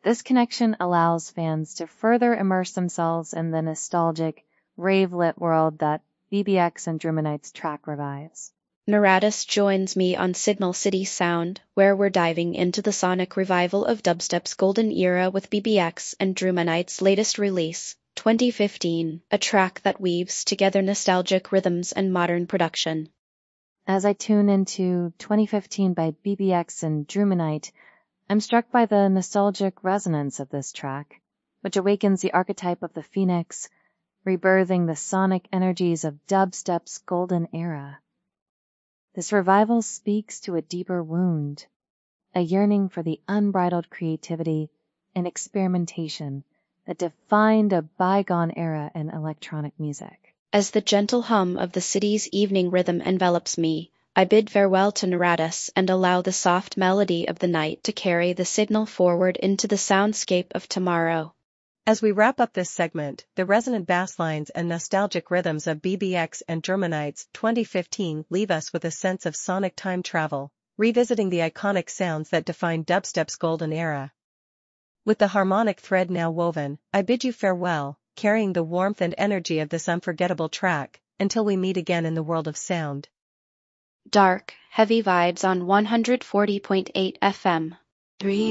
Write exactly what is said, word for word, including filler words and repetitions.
This connection allows fans to further immerse themselves in the nostalgic, rave-lit world that B B X and Drumonite's track revives. Naradis joins me on Signal City Sound, where we're diving into the sonic revival of dubstep's golden era with B B X and Drumonite's latest release, twenty fifteen, a track that weaves together nostalgic rhythms and modern production. As I tune into twenty fifteen by B B X and Drumonite, I'm struck by the nostalgic resonance of this track, which awakens the archetype of the phoenix, rebirthing the sonic energies of dubstep's golden era. This revival speaks to a deeper wound, a yearning for the unbridled creativity and experimentation that defined a bygone era in electronic music. As the gentle hum of the city's evening rhythm envelops me, I bid farewell to Naradis and allow the soft melody of the night to carry the signal forward into the soundscape of tomorrow. As we wrap up this segment, the resonant bass lines and nostalgic rhythms of B B X and Drumonite's twenty fifteen leave us with a sense of sonic time travel, revisiting the iconic sounds that defined dubstep's golden era. With the harmonic thread now woven, I bid you farewell, carrying the warmth and energy of this unforgettable track, until we meet again in the world of sound. Dark, heavy vibes on one hundred forty point eight F M. three